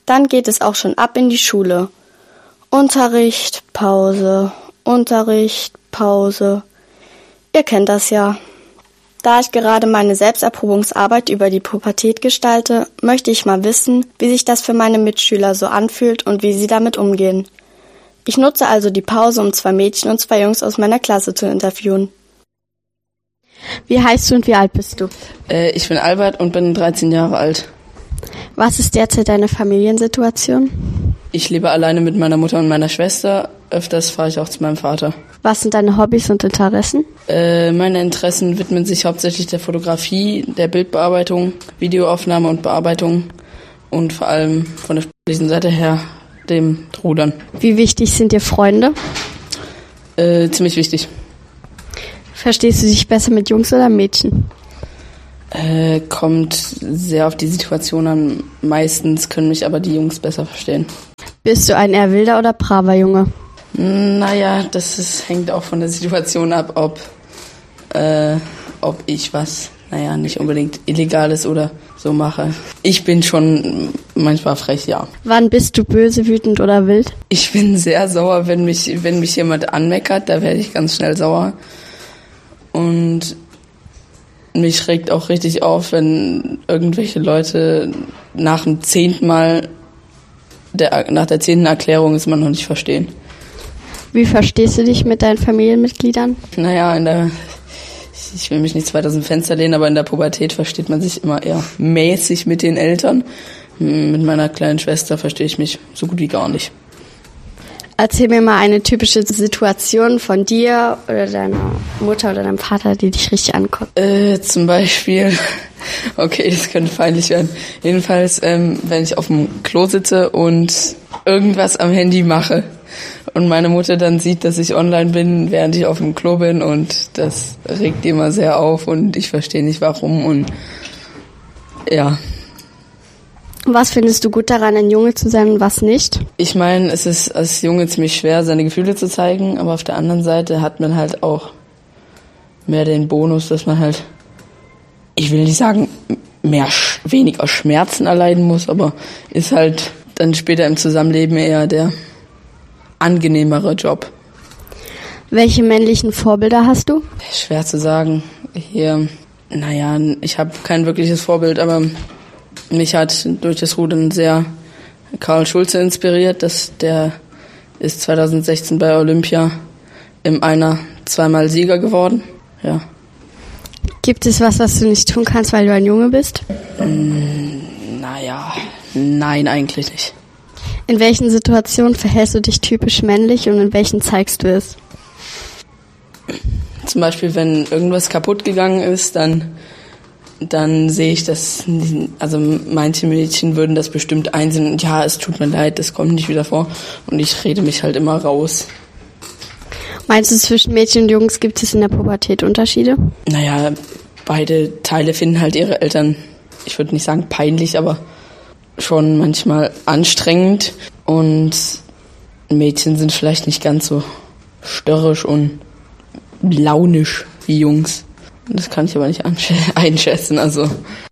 Dann geht es auch schon ab in die Schule. Unterricht, Pause, Unterricht, Pause. Ihr kennt das ja. Da ich gerade meine Selbsterprobungsarbeit über die Pubertät gestalte, möchte ich mal wissen, wie sich das für meine Mitschüler so anfühlt und wie sie damit umgehen. Ich nutze also die Pause, um 2 Mädchen und 2 Jungs aus meiner Klasse zu interviewen. Wie heißt du und wie alt bist du? Ich bin Albert und bin 13 Jahre alt. Was ist derzeit deine Familiensituation? Ich lebe alleine mit meiner Mutter und meiner Schwester. Öfters fahre ich auch zu meinem Vater. Was sind deine Hobbys und Interessen? Meine Interessen widmen sich hauptsächlich der Fotografie, der Bildbearbeitung, Videoaufnahme und Bearbeitung und vor allem von der sportlichen Seite her dem Rudern. Wie wichtig sind dir Freunde? Ziemlich wichtig. Verstehst du dich besser mit Jungs oder Mädchen? Kommt sehr auf die Situation an. Meistens können mich aber die Jungs besser verstehen. Bist du ein eher wilder oder braver Junge? Naja, hängt auch von der Situation ab, ob ich was, nicht unbedingt Illegales oder so mache. Ich bin schon manchmal frech, ja. Wann bist du böse, wütend oder wild? Ich bin sehr sauer, wenn mich jemand anmeckert, da werde ich ganz schnell sauer. Und mich regt auch richtig auf, wenn irgendwelche Leute nach dem 10. Mal, nach der 10. Erklärung es immer noch nicht verstehen. Wie verstehst du dich mit deinen Familienmitgliedern? Naja, ich will mich nicht zu weit aus dem Fenster lehnen, aber in der Pubertät versteht man sich immer eher mäßig mit den Eltern. Mit meiner kleinen Schwester verstehe ich mich so gut wie gar nicht. Erzähl mir mal eine typische Situation von dir oder deiner Mutter oder deinem Vater, die dich richtig anguckt. Zum Beispiel, okay, das könnte peinlich werden. Jedenfalls, wenn ich auf dem Klo sitze und irgendwas am Handy mache und meine Mutter dann sieht, dass ich online bin, während ich auf dem Klo bin, und das regt die immer sehr auf und ich verstehe nicht warum und ja. Was findest du gut daran, ein Junge zu sein und was nicht? Ich meine, es ist als Junge ziemlich schwer, seine Gefühle zu zeigen, aber auf der anderen Seite hat man halt auch mehr den Bonus, dass man halt, ich will nicht sagen, weniger Schmerzen erleiden muss, aber ist halt dann später im Zusammenleben eher der angenehmere Job. Welche männlichen Vorbilder hast du? Schwer zu sagen. Ich habe kein wirkliches Vorbild, aber mich hat durch das Rudern sehr Karl Schulze inspiriert. Der ist 2016 bei Olympia im Einer 2-mal Sieger geworden. Ja. Gibt es was du nicht tun kannst, weil du ein Junge bist? Nein, eigentlich nicht. In welchen Situationen verhältst du dich typisch männlich und in welchen zeigst du es? Zum Beispiel, wenn irgendwas kaputt gegangen ist, dann sehe ich das, also manche Mädchen würden das bestimmt einsehen und ja, es tut mir leid, das kommt nicht wieder vor, und ich rede mich halt immer raus. Meinst du, zwischen Mädchen und Jungs gibt es in der Pubertät Unterschiede? Naja, beide Teile finden halt ihre Eltern, ich würde nicht sagen peinlich, aber schon manchmal anstrengend, und Mädchen sind vielleicht nicht ganz so störrisch und launisch wie Jungs. Das kann ich aber nicht einschätzen, also